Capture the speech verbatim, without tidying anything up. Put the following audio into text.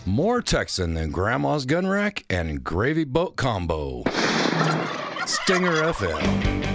More Texan than Grandma's gun rack and gravy boat combo. Stinger F M.